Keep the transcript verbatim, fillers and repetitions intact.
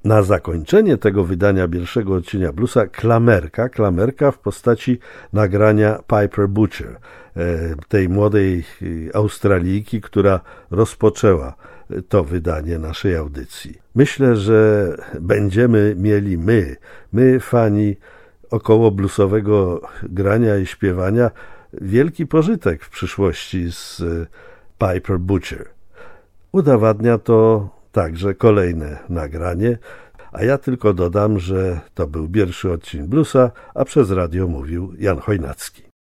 Na zakończenie tego wydania pierwszego odcienia bluesa klamerka, klamerka w postaci nagrania Piper Butcher, tej młodej Australijki, która rozpoczęła to wydanie naszej audycji. Myślę, że będziemy mieli my, my fani około bluesowego grania i śpiewania, wielki pożytek w przyszłości z Piper Butcher. Udowadnia to także kolejne nagranie, a ja tylko dodam, że to był pierwszy odcinek bluesa, a przez radio mówił Jan Chojnacki.